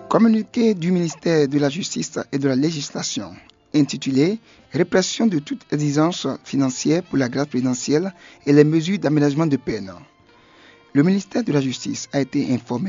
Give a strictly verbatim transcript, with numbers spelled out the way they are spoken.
Communiqué du ministère de la Justice et de la Législation, intitulé « Répression de toute exigence financière pour la grâce présidentielle et les mesures d'aménagement de peine ». Le ministère de la Justice a été informé